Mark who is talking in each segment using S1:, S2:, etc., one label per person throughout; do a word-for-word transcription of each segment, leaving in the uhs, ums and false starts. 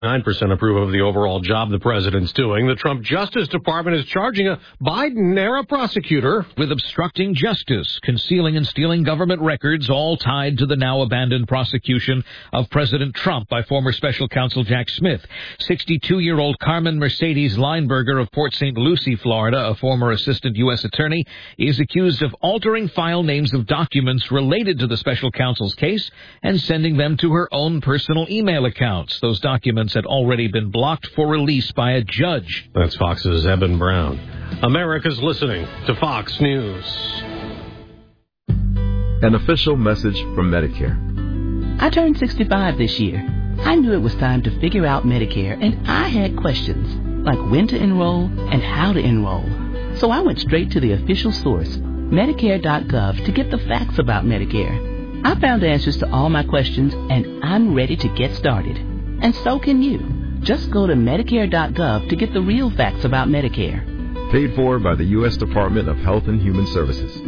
S1: nine percent approve of the overall job the president's doing. The Trump Justice Department is charging a Biden-era prosecutor
S2: with obstructing justice, concealing and stealing government records, all tied to the now-abandoned prosecution of President Trump by former special counsel Jack Smith. sixty-two-year-old Carmen Mercedes Lineberger of Port Saint Lucie, Florida, a former assistant U S attorney, is accused of altering file names of documents related to the special counsel's case and sending them to her own personal email accounts. Those documents had already been blocked for release by a judge.
S1: That's Fox's Eben Brown. America's listening to Fox News.
S3: An official message from Medicare.
S4: I turned sixty-five this year. I knew it was time to figure out Medicare, and I had questions, like when to enroll and how to enroll. So I went straight to the official source, Medicare dot gov, to get the facts about Medicare. I found answers to all my questions, and I'm ready to get started. And so can you. Just go to Medicare dot gov to get the real facts about Medicare.
S3: Paid for by the U S Department of Health and Human Services.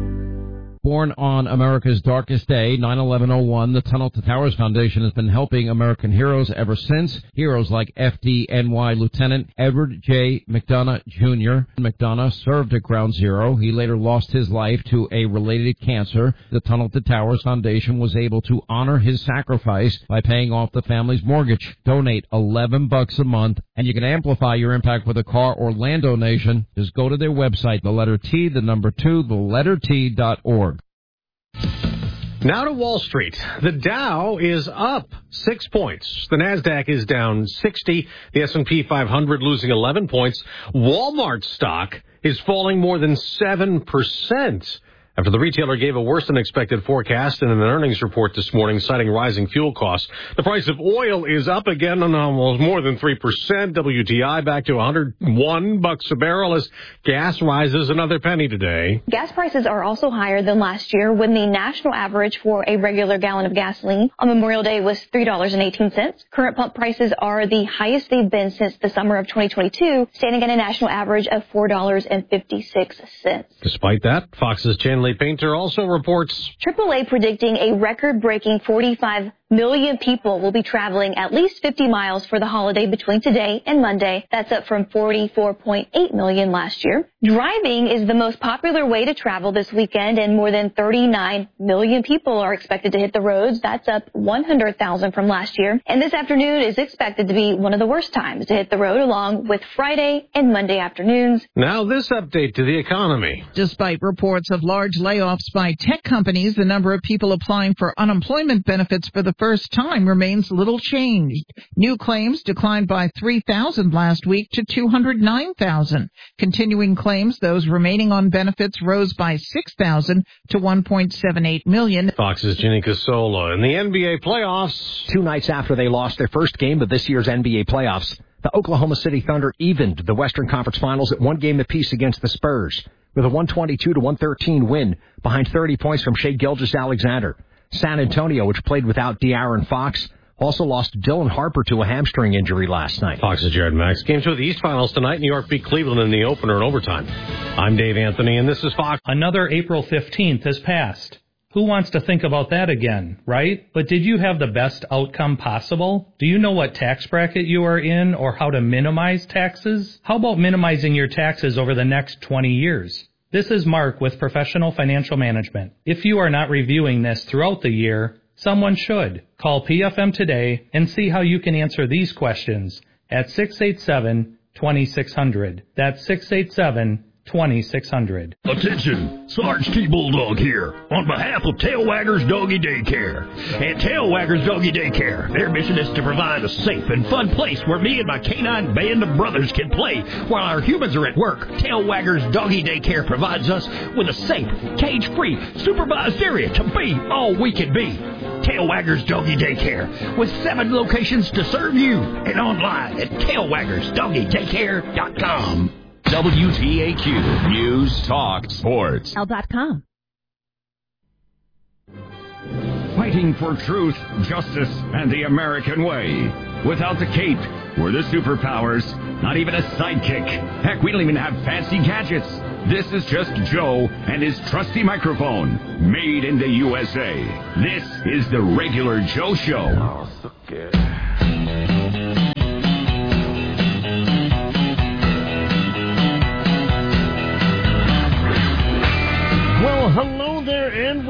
S5: Born on America's darkest day, nine eleven oh one, the Tunnel to Towers Foundation has been helping American heroes ever since. Heroes like F D N Y Lieutenant Edward J. McDonough Junior McDonough served at Ground Zero. He later lost his life to a related cancer. The Tunnel to Towers Foundation was able to honor his sacrifice by paying off the family's mortgage. Donate eleven bucks a month, and you can amplify your impact with a car or land donation. Just go to their website, the letter T, the number two, the letter T dot org.
S1: Now to Wall Street. The Dow is up six points. The Nasdaq is down sixty. The S and P five hundred losing eleven points. Walmart stock is falling more than seven percent. After the retailer gave a worse-than-expected forecast in an earnings report this morning, citing rising fuel costs. The price of oil is up again on almost more than three percent. W T I back to one hundred one bucks a barrel as gas rises another penny today.
S6: Gas prices are also higher than last year, when the national average for a regular gallon of gasoline on Memorial Day was three dollars and eighteen cents. Current pump prices are the highest they've been since the summer of twenty twenty-two, standing at a national average of four dollars and fifty-six cents.
S1: Despite that, Fox's Chanley Painter also reports
S6: triple A predicting a record-breaking forty-five million people will be traveling at least fifty miles for the holiday between today and Monday. That's up from forty-four point eight million last year. Driving is the most popular way to travel this weekend, and more than thirty-nine million people are expected to hit the roads. That's up one hundred thousand from last year. And this afternoon is expected to be one of the worst times to hit the road, along with Friday and Monday afternoons.
S1: Now this update to the economy.
S7: Despite reports of large layoffs by tech companies, the number of people applying for unemployment benefits for the first time remains little changed. New claims declined by three thousand last week to two hundred nine thousand. Continuing claims, those remaining on benefits, rose by six thousand to one point seven eight million.
S1: Fox's Ginny Casola. In the N B A playoffs,
S8: two nights after they lost their first game of this year's N B A playoffs, the Oklahoma City Thunder evened the Western Conference Finals at one game apiece against the Spurs with a one twenty-two to one thirteen win behind thirty points from Shai Gilgeous-Alexander. San Antonio, which played without De'Aaron Fox, also lost Dylan Harper to a hamstring injury last night.
S1: Fox's Jared Max. Game two of the East Finals tonight. New York beat Cleveland in the opener in overtime. I'm Dave Anthony, and this is Fox.
S9: Another April fifteenth has passed. Who wants to think about that again, right? But did you have the best outcome possible? Do you know what tax bracket you are in or how to minimize taxes? How about minimizing your taxes over the next twenty years? This is Mark with Professional Financial Management. If you are not reviewing this throughout the year, someone should. Call P F M today and see how you can answer these questions at six eight seven, two six zero zero. That's six eight seven, two six zero zero.
S10: Attention, Sarge T-Bulldog here on behalf of Tailwaggers Doggy Daycare. At Tailwaggers Doggy Daycare, their mission is to provide a safe and fun place where me and my canine band of brothers can play while our humans are at work. Tailwaggers Doggy Daycare provides us with a safe, cage-free, supervised area to be all we can be. Tailwaggers Doggy Daycare, with seven locations to serve you, and online at tailwaggers doggy daycare dot com.
S11: W T A Q News Talk Sports.
S12: L dot com.
S13: Fighting for truth, justice, and the American way. Without the cape, we're the superpowers. Not even a sidekick. Heck, we don't even have fancy gadgets. This is just Joe and his trusty microphone, made in the U S A. This is the Regular Joe Show.
S14: Oh, so good.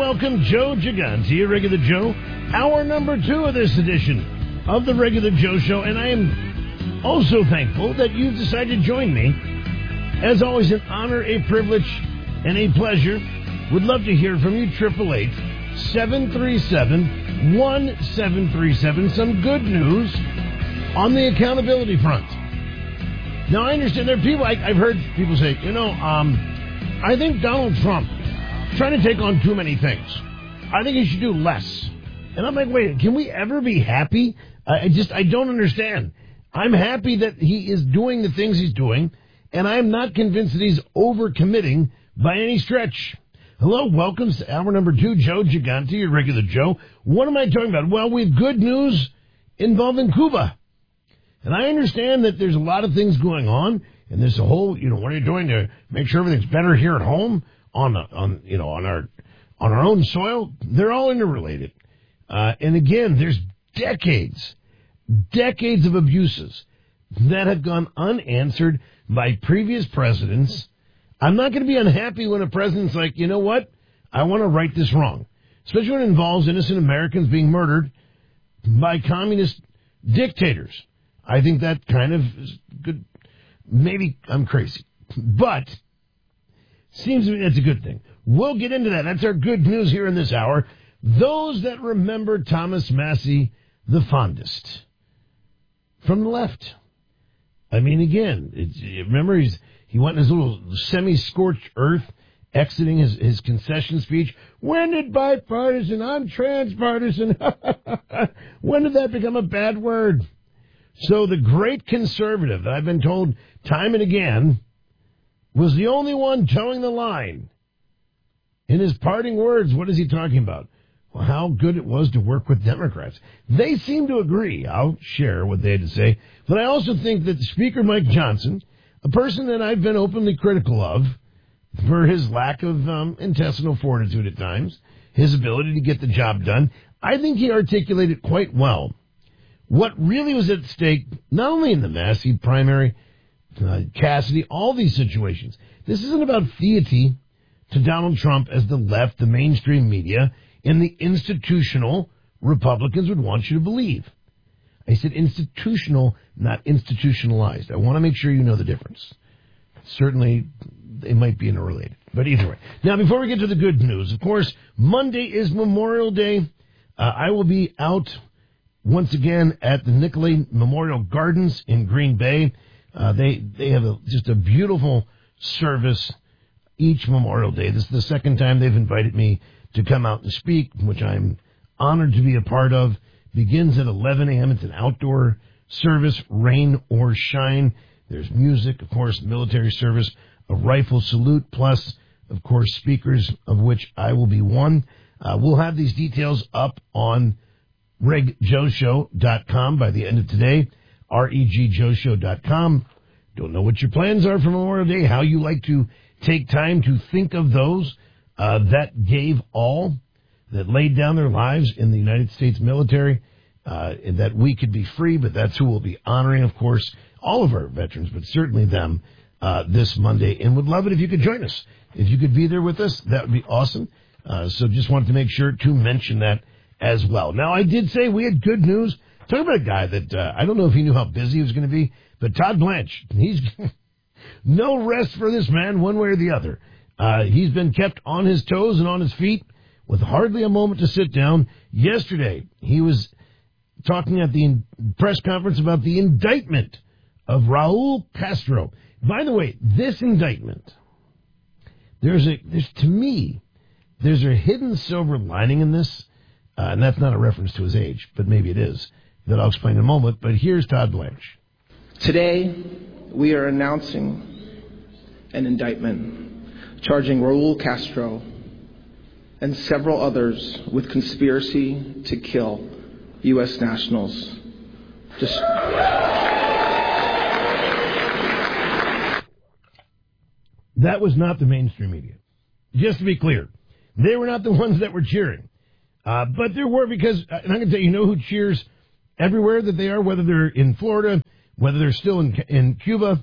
S12: welcome Joe Gigante, Regular Joe, hour number two of this edition of the Regular Joe Show, and I am also thankful that you've decided to join me. As always, an honor, a privilege, and a pleasure. Would love to hear from you, triple eight, seven three seven, one seven three seven. Some good news on the accountability front. Now, I understand there are people, I, I've heard people say, you know, um, I think Donald Trump is trying to take on too many things. I think he should do less. And I'm like, wait, can we ever be happy? I just, I don't understand. I'm happy that he is doing the things he's doing, and I'm not convinced that he's overcommitting by any stretch. Hello, welcome to hour number two, Joe Gigante, your Regular Joe. What am I talking about? Well, we have good news involving Cuba. And I understand that there's a lot of things going on, and there's a whole, you know, what are you doing to make sure everything's better here at home on, on you know, on our on our own soil? They're all interrelated. Uh, and again, there's decades, decades of abuses that have gone unanswered by previous presidents. I'm not going to be unhappy when a president's like, you know what, I want to right this wrong, especially when it involves innocent Americans being murdered by communist dictators. I think that kind of is good. Maybe I'm crazy, but seems to me that's a good thing. We'll get into that. That's our good news here in this hour. Those that remember Thomas Massie the fondest from the left. I mean, again, it's, remember he's, he went in his little semi-scorched earth, exiting his, his concession speech. When did bipartisan? I'm transpartisan. When did that become a bad word? So the great conservative that I've been told time and again was the only one towing the line. In his parting words, what is he talking about? Well, how good it was to work with Democrats. They seem to agree. I'll share what they had to say. But I also think that Speaker Mike Johnson, a person that I've been openly critical of for his lack of um, intestinal fortitude at times, his ability to get the job done, I think he articulated quite well what really was at stake, not only in the Massey primary, uh, Cassidy, all these situations. This isn't about fealty to Donald Trump as the left, the mainstream media, and the institutional Republicans would want you to believe. I said institutional, not institutionalized. I want to make sure you know the difference. Certainly, they might be interrelated. But either way. Now, before we get to the good news, of course, Monday is Memorial Day. Uh, I will be out once again at the Nicolay Memorial Gardens in Green Bay. Uh, they they have a, just a beautiful service each Memorial Day. This is the second time they've invited me to come out and speak, which I'm honored to be a part of. Begins at eleven a.m. It's an outdoor service, rain or shine. There's music, of course, military service, a rifle salute, plus, of course, speakers, of which I will be one. Uh, we'll have these details up on reg joe show dot com by the end of today, R E G joe show dot com. Don't know what your plans are for Memorial Day, how you like to take time to think of those uh, that gave all, that laid down their lives in the United States military, uh, and that we could be free, but that's who we'll be honoring, of course, all of our veterans, but certainly them uh, this Monday. And would love it if you could join us. If you could be there with us, that would be awesome. Uh, so just wanted to make sure to mention that as well. Now, I did say we had good news. Talk about a guy that uh, I don't know if he knew how busy he was going to be, but Todd Blanche, he's no rest for this man one way or the other. Uh, he's been kept on his toes and on his feet with hardly a moment to sit down. Yesterday, he was talking at the press conference about the indictment of Raul Castro. By the way, this indictment, there's a, there's, to me, there's a hidden silver lining in this. Uh, and that's not a reference to his age, but maybe it is. That I'll explain in a moment. But here's Todd Blanche.
S14: Today, we are announcing an indictment charging Raul Castro and several others with conspiracy to kill U S nationals. Just
S12: that was not the mainstream media. Just to be clear, they were not the ones that were cheering. Uh, but there were, because, and I can tell you, you know who cheers everywhere that they are, whether they're in Florida, whether they're still in, in Cuba.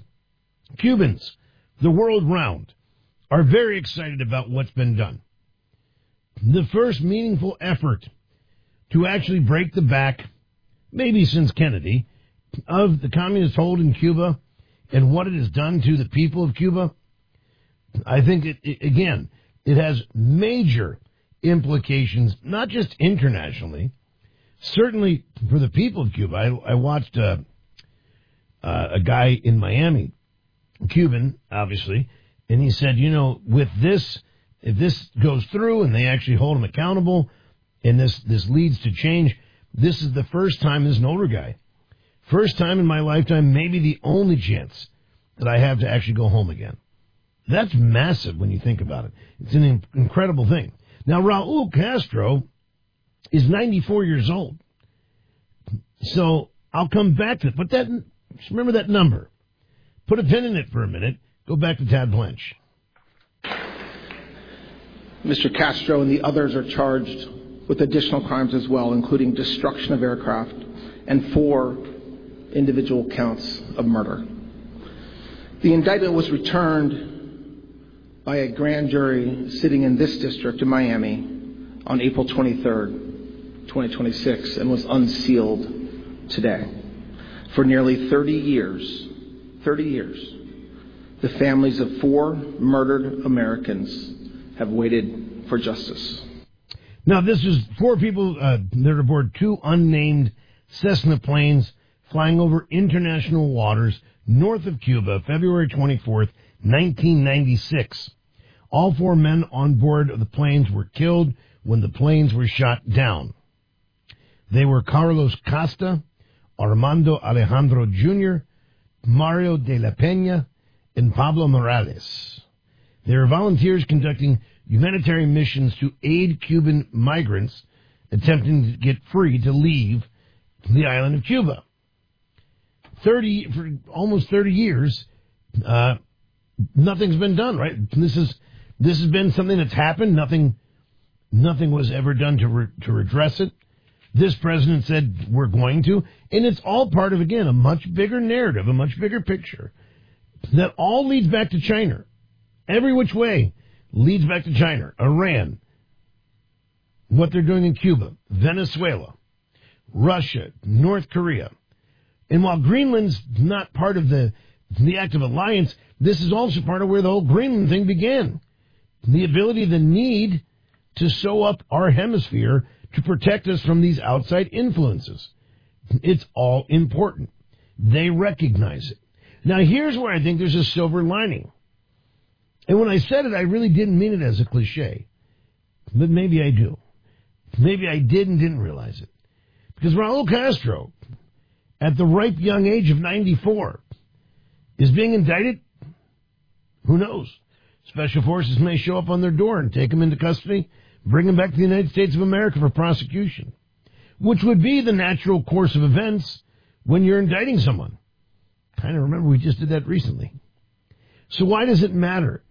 S12: Cubans, the world round, are very excited about what's been done. the first meaningful effort to actually break the back, maybe since Kennedy, of the communist hold in Cuba and what it has done to the people of Cuba. I think, it, it, again, it has major implications, not just internationally, certainly for the people of Cuba. I, I watched uh, uh, a guy in Miami, Cuban, obviously, and he said, you know, with this, if this goes through and they actually hold him accountable and this, this leads to change, this is the first time, this is an older guy, first time in my lifetime, maybe the only chance that I have to actually go home again. That's massive when you think about it. It's an in- incredible thing. Now, Raul Castro is ninety-four years old. So I'll come back to it. But that, just remember that number. Put a pin in it for a minute. Go back to Tad Blanche.
S14: Mister Castro and the others are charged with additional crimes as well, including destruction of aircraft and four individual counts of murder. The indictment was returned by a grand jury sitting in this district in Miami on April twenty-third, twenty twenty-six, and was unsealed today. For nearly thirty years, thirty years, the families of four murdered Americans have waited for justice.
S12: Now, this is four people uh, that are aboard two unnamed Cessna planes flying over international waters north of Cuba, February twenty-fourth, nineteen ninety-six. All four men on board of the planes were killed when the planes were shot down. They were Carlos Costa, Armando Alejandro Junior, Mario de la Peña, and Pablo Morales. They were volunteers conducting humanitarian missions to aid Cuban migrants attempting to get free to leave the island of Cuba. Thirty, for almost thirty years, uh, nothing's been done, right? This is, this has been something that's happened. Nothing, nothing was ever done to re, to redress it. This president said we're going to, and it's all part of, again, a much bigger narrative, a much bigger picture that all leads back to China. Every which way leads back to China, Iran, what they're doing in Cuba, Venezuela, Russia, North Korea. And while Greenland's not part of the, the active alliance, this is also part of where the whole Greenland thing began. The ability, the need to sew up our hemisphere to protect us from these outside influences. It's all important. They recognize it. Now, here's where I think there's a silver lining. And when I said it, I really didn't mean it as a cliche. But maybe I do. Maybe I did and didn't realize it. Because Raul Castro, at the ripe young age of ninety-four, is being indicted? Who knows? Special forces may show up on their door and take him into custody, bring him back to the United States of America for prosecution, which would be the natural course of events when you're indicting someone. Kind of remember we just did that recently. So why does it matter?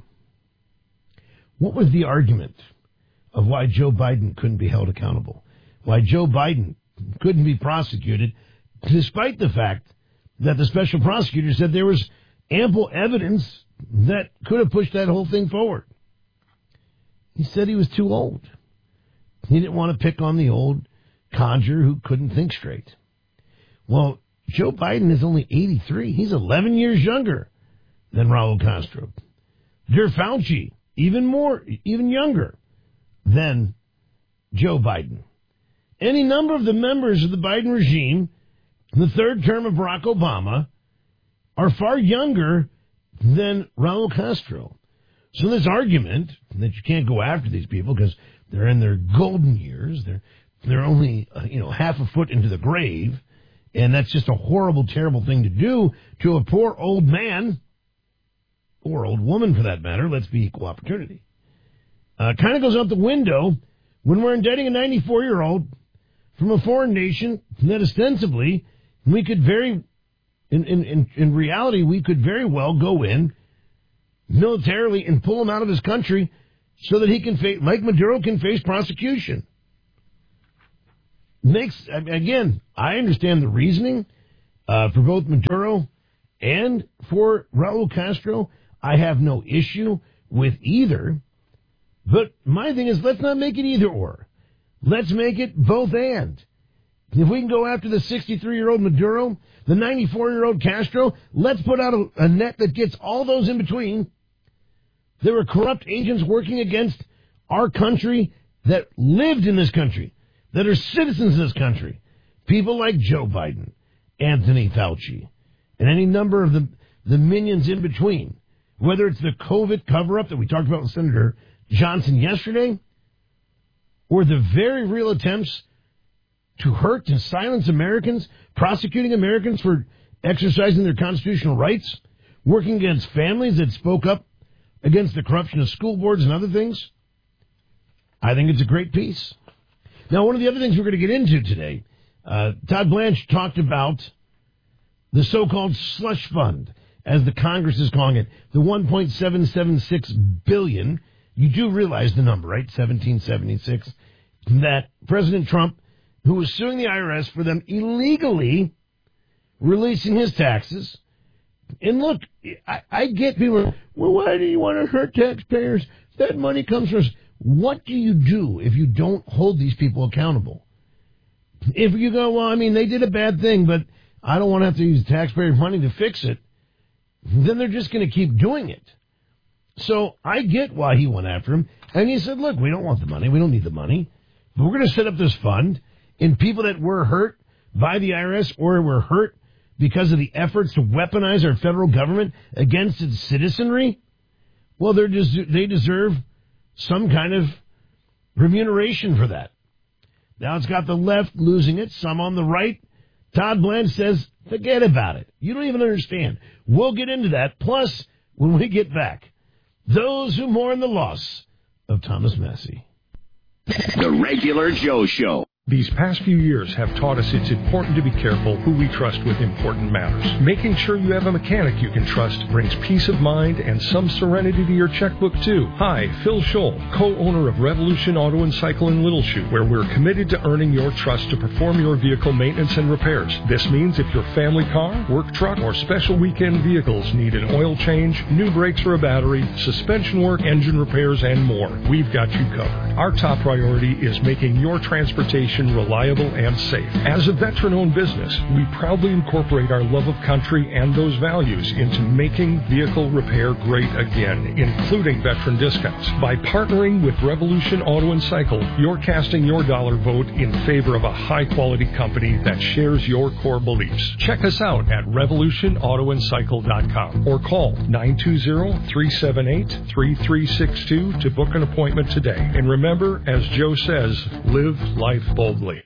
S12: What was the argument of why Joe Biden couldn't be held accountable? Why Joe Biden couldn't be prosecuted, despite the fact that the special prosecutor said there was ample evidence that could have pushed that whole thing forward? He said he was too old. He didn't want to pick on the old codger who couldn't think straight. Well, Joe Biden is only eighty-three. He's eleven years younger than Raul Castro. Dear Fauci, even more, even younger than Joe Biden. Any number of the members of the Biden regime, the third term of Barack Obama, are far younger than Raul Castro. So this argument that you can't go after these people because they're in their golden years, they're they're only uh, you know half a foot into the grave, and that's just a horrible, terrible thing to do to a poor old man, or old woman for that matter. Let's be equal opportunity. Uh, kind of goes out the window when we're indicting a ninety-four-year-old from a foreign nation that ostensibly we could very, in, in, in, in reality, we could very well go in militarily and pull him out of his country so that he can face, like Maduro can face prosecution. Makes, again, I understand the reasoning uh, for both Maduro and for Raul Castro. I have no issue with either. But my thing is, let's not make it either or. Let's make it both and. If we can go after the sixty-three-year-old Maduro, the ninety-four-year-old Castro, let's put out a, a net that gets all those in between. There were corrupt agents working against our country that lived in this country, that are citizens of this country. People like Joe Biden, Anthony Fauci, and any number of the, the minions in between. Whether it's the COVID cover-up that we talked about with Senator Johnson yesterday, or the very real attempts to hurt and silence Americans, prosecuting Americans for exercising their constitutional rights, working against families that spoke up against the corruption of school boards and other things. I think it's a great piece. Now, one of the other things we're going to get into today, uh, Todd Blanche talked about the so-called slush fund, as the Congress is calling it, the one point seven seven six billion dollars. You do realize the number, right? seventeen seventy-six. That President Trump, who was suing the I R S for them illegally releasing his taxes. And look, I, I get people, well, why do you want to hurt taxpayers? That money comes from us. What do you do if you don't hold these people accountable? If you go, well, I mean, they did a bad thing, but I don't want to have to use taxpayer money to fix it, then they're just going to keep doing it. So I get why he went after him. And he said, look, we don't want the money. We don't need the money. But we're going to set up this fund, and people that were hurt by the I R S or were hurt because of the efforts to weaponize our federal government against its citizenry, well, they're des- they deserve some kind of remuneration for that. Now it's got the left losing it, some on the right. Todd Blanche says, forget about it. You don't even understand. We'll get into that. Plus, when we get back, those who mourn the loss of Thomas Massie.
S11: The Regular Joe Show.
S15: These past few years have taught us it's important to be careful who we trust with important matters. Making sure you have a mechanic you can trust brings peace of mind and some serenity to your checkbook, too. Hi, Phil Scholl, co-owner of Revolution Auto and Cycle in Little Chute, where we're committed to earning your trust to perform your vehicle maintenance and repairs. This means if your family car, work truck, or special weekend vehicles need an oil change, new brakes or a battery, suspension work, engine repairs, and more, we've got you covered. Our top priority is making your transportation reliable and safe. As a veteran-owned business, we proudly incorporate our love of country and those values into making vehicle repair great again, including veteran discounts. By partnering with Revolution Auto and Cycle, you're casting your dollar vote in favor of a high-quality company that shares your core beliefs. Check us out at revolution auto and cycle dot com or call nine two zero, three seven eight, three three six two to book an appointment today. And remember, as Joe says, live life boldly.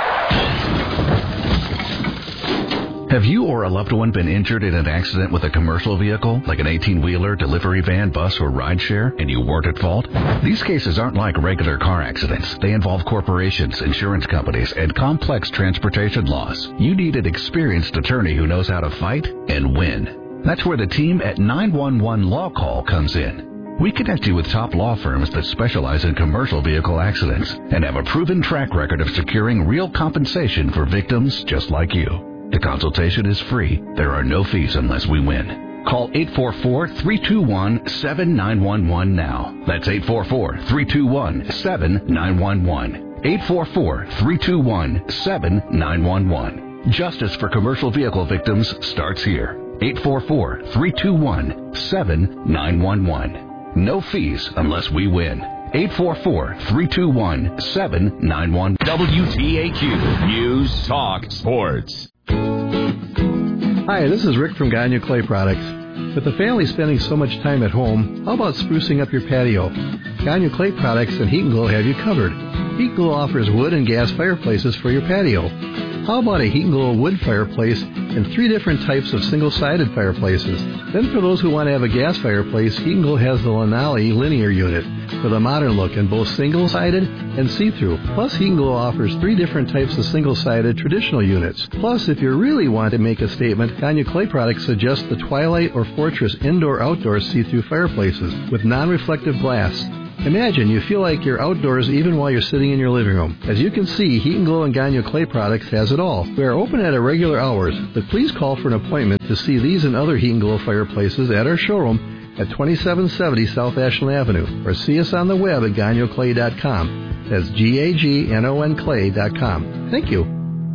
S16: Have you or a loved one been injured in an accident with a commercial vehicle, like an eighteen-wheeler, delivery van, bus, or rideshare, and you weren't at fault? These cases aren't like regular car accidents. They involve corporations, insurance companies, and complex transportation laws. You need an experienced attorney who knows how to fight and win. That's where the team at nine one one Law Call comes in. We connect you with top law firms that specialize in commercial vehicle accidents and have a proven track record of securing real compensation for victims just like you. The consultation is free. There are no fees unless we win. Call eight four four, three two one, seven nine one one now. That's eight four four, three two one, seven nine one one. eight four four, three two one, seven nine one one. Justice for commercial vehicle victims starts here. eight four four, three two one, seven nine one one. No fees unless we win. eight four four, three two one, seven nine one one.
S11: W T A Q News Talk Sports.
S17: Hi, this is Rick from Gagne Clay Products. With the family spending so much time at home, how about sprucing up your patio? Gagne Clay Products and Heat and Glow have you covered. Heat and Glow offers wood and gas fireplaces for your patio. How about a Heat and Glow wood fireplace and three different types of single-sided fireplaces? Then for those who want to have a gas fireplace, Heat and Glow has the Lanali linear unit with a modern look in both single-sided and see-through. Plus, Heat and Glow offers three different types of single-sided traditional units. Plus, if you really want to make a statement, Gagne Clay Products suggests the Twilight or Fortress indoor-outdoor see-through fireplaces with non-reflective glass. Imagine you feel like you're outdoors even while you're sitting in your living room. As you can see, Heat and Glow and Gagne Clay Products has it all. We are open at irregular hours, but please call for an appointment to see these and other Heat and Glow fireplaces at our showroom at twenty-seven seventy South Ashland Avenue, or see us on the web at gagnon clay dot com. That's G A G N O N clay dot com. Thank you.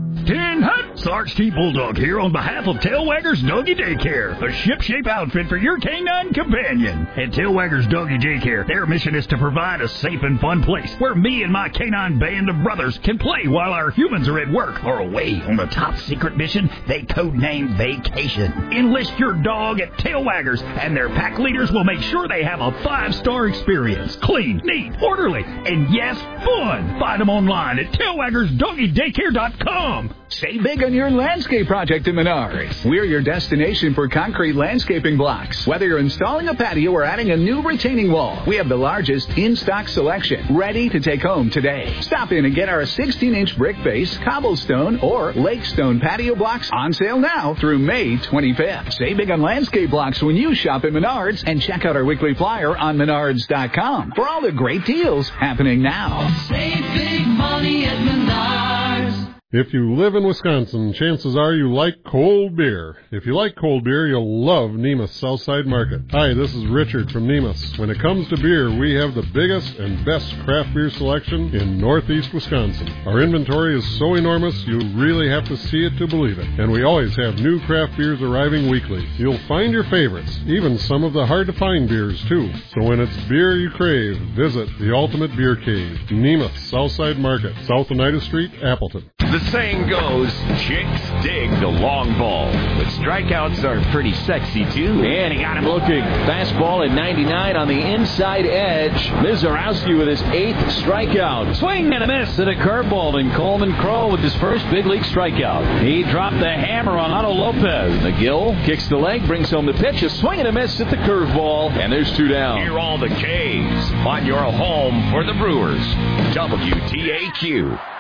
S10: Tin Hut! Sarge T. Bulldog here on behalf of Tailwaggers Doggy Daycare, a ship-shape outfit for your canine companion. At Tailwaggers Doggy Daycare, their mission is to provide a safe and fun place where me and my canine band of brothers can play while our humans are at work or away on the top secret mission they codenamed Vacation. Enlist your dog at Tailwaggers, and their pack leaders will make sure they have a five-star experience. Clean, neat, orderly, and yes, fun. Find them online at tailwaggers doggy daycare dot com.
S18: Save big on your landscape project at Menards. We're your destination for concrete landscaping blocks. Whether you're installing a patio or adding a new retaining wall, we have the largest in-stock selection, ready to take home today. Stop in and get our sixteen-inch brick base, cobblestone, or lake stone patio blocks on sale now through May twenty-fifth. Save big on landscape blocks when you shop at Menards, and check out our weekly flyer on menards dot com for all the great deals happening now.
S19: Save big money at Menards.
S20: If you live in Wisconsin, chances are you like cold beer. If you like cold beer, you'll love Nemus Southside Market. Hi, this is Richard from Nemus. When it comes to beer, we have the biggest and best craft beer selection in northeast Wisconsin. Our inventory is so enormous, you really have to see it to believe it. And we always have new craft beers arriving weekly. You'll find your favorites, even some of the hard-to-find beers, too. So when it's beer you crave, visit the Ultimate Beer Cave, Nemus Southside Market, South Oneida Street, Appleton.
S11: The saying goes, chicks dig the long ball, but strikeouts are pretty sexy too.
S21: And he got him looking. Fastball at ninety-nine on the inside edge. Mizorowski with his eighth strikeout. Swing and a miss at a curveball, and Coleman Crow with his first big league strikeout. He dropped the hammer on Otto Lopez. McGill kicks the leg, brings home the pitch. A swing and a miss at the curveball, and there's two down.
S11: Hear all the K's on your home for the Brewers. W T A Q.